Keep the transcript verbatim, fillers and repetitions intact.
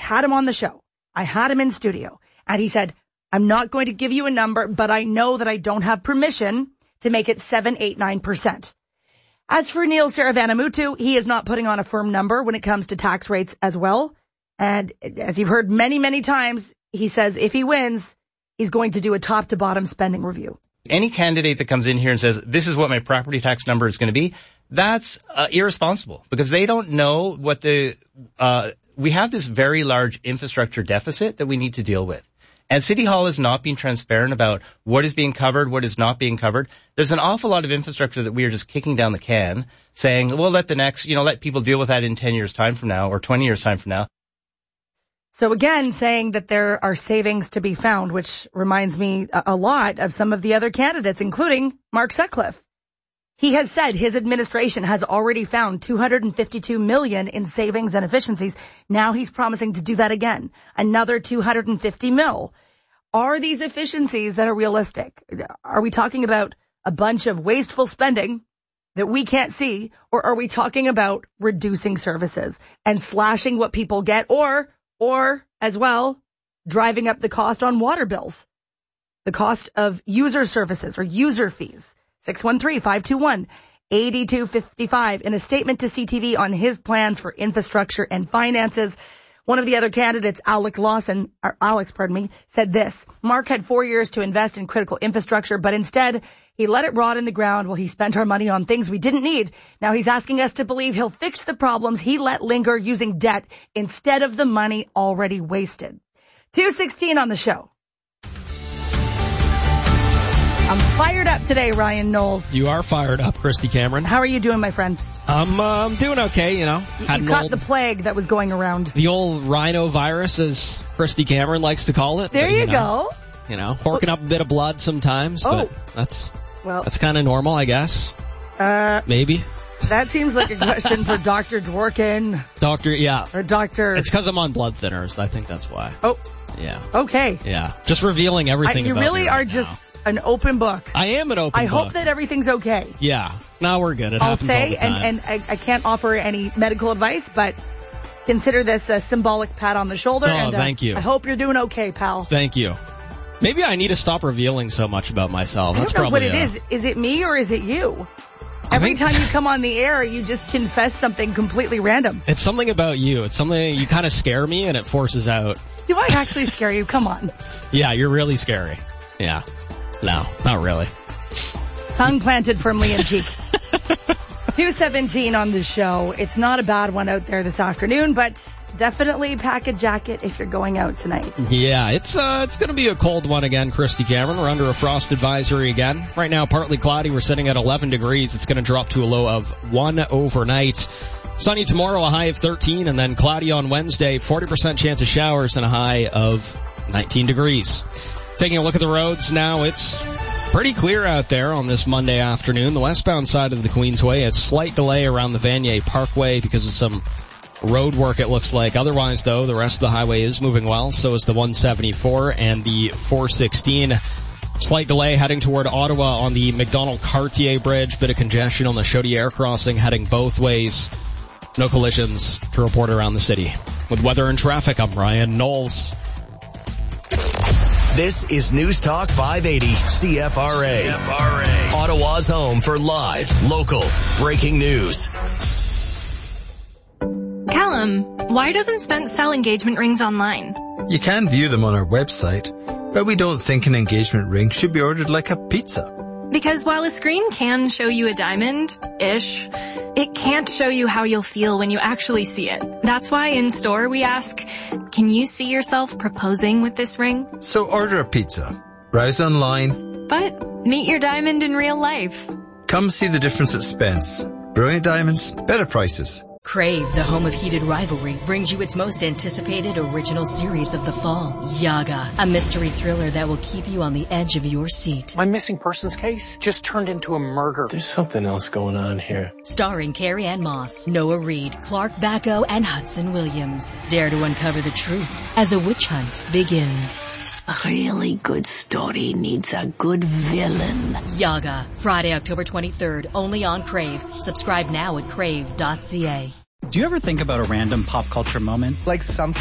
had him on the show. I had him in studio. And he said, I'm not going to give you a number, but I know that I don't have permission to make it seven, eight, nine percent. As for Neil Saravanamuttu, he is not putting on a firm number when it comes to tax rates as well. And as you've heard many, many times, he says if he wins, he's going to do a top to bottom spending review. Any candidate that comes in here and says, this is what my property tax number is going to be, that's uh, irresponsible because they don't know what the, uh, we have this very large infrastructure deficit that we need to deal with. And City Hall is not being transparent about what is being covered, what is not being covered. There's an awful lot of infrastructure that we are just kicking down the can, saying, well, let the next, you know, let people deal with that in ten years time from now or twenty years time from now. So again, saying that there are savings to be found, which reminds me a lot of some of the other candidates, including Mark Sutcliffe. He has said his administration has already found two hundred fifty-two million dollars in savings and efficiencies. Now he's promising to do that again, another two hundred fifty mil. Are these efficiencies that are realistic? Are we talking about a bunch of wasteful spending that we can't see, or are we talking about reducing services and slashing what people get, or or as well driving up the cost on water bills, the cost of user services or user fees? six one three, five two one, eight two five five. In a statement to C T V on his plans for infrastructure and finances, one of the other candidates, Alec Lawson, or Alex, pardon me, said this. Mark had four years to invest in critical infrastructure, but instead he let it rot in the ground while he spent our money on things we didn't need. Now he's asking us to believe he'll fix the problems he let linger using debt instead of the money already wasted. two sixteen on the show. I'm fired up today, Ryan Knowles. You are fired up, Christy Cameron. How are you doing, my friend? I'm, uh, I'm doing okay, you know. You, Had you caught old, the plague that was going around. The old rhino virus, as Christy Cameron likes to call it. There but, you, you know, go. You know, horking up a bit of blood sometimes, oh. but that's well, that's kind of normal, I guess. Uh, Maybe. That seems like a question for Doctor Dworkin. Doctor, yeah. Or Doctor... It's because I'm on blood thinners. I think that's why. Oh. Yeah. Okay. Yeah. Just revealing everything I, you about really me right are now. just an open book. I am an open I book. hope that everything's okay. Yeah. No, we're good. It I'll happens say, all the time. and, and I, I can't offer any medical advice, but consider this a symbolic pat on the shoulder. Oh, and, uh, thank you. I hope you're doing okay, pal. Thank you. Maybe I need to stop revealing so much about myself. I That's don't know probably what it a, is. Is it me or is it you? I Every think, time you come on the air, you just confess something completely random. It's something about you. It's something you kind of scare me and it forces out. Do I actually scare you? Come on. Yeah, you're really scary. Yeah. No, not really. Tongue planted firmly in cheek. two seventeen on the show. It's not a bad one out there this afternoon, but definitely pack a jacket if you're going out tonight. Yeah, it's uh, it's going to be a cold one again, Christy Cameron. We're under a frost advisory again. Right now, partly cloudy. We're sitting at eleven degrees. It's going to drop to a low of one overnight. Sunny tomorrow, a high of thirteen, and then cloudy on Wednesday, forty percent chance of showers and a high of nineteen degrees. Taking a look at the roads now, it's pretty clear out there on this Monday afternoon. The westbound side of the Queensway, a slight delay around the Vanier Parkway because of some road work, it looks like. Otherwise, though, the rest of the highway is moving well. So is the one seventy-four and the four sixteen. Slight delay heading toward Ottawa on the McDonald-Cartier Bridge. Bit of congestion on the Chaudière crossing heading both ways. No collisions to report around the city. With weather and traffic, I'm Ryan Knowles. This is News Talk five eighty C F R A. C F R A. Ottawa's home for live, local, breaking news. Callum, why doesn't Spence sell engagement rings online? You can view them on our website, but we don't think an engagement ring should be ordered like a pizza. Because while a screen can show you a diamond-ish, it can't show you how you'll feel when you actually see it. That's why in store we ask, can you see yourself proposing with this ring? So order a pizza, browse online, but meet your diamond in real life. Come see the difference at Spence. Brilliant diamonds, better prices. Crave, the home of heated rivalry, brings you its most anticipated original series of the fall, Yaga, a mystery thriller that will keep you on the edge of your seat. My missing persons case just turned into a murder. There's something else going on here. Starring Carrie Ann Moss, Noah Reid, Clark Bacco, and Hudson Williams. Dare to uncover the truth as a witch hunt begins. A really good story needs a good villain. Yaga, Friday, October twenty-third, only on Crave. Subscribe now at crave dot c a. Do you ever think about a random pop culture moment? Like something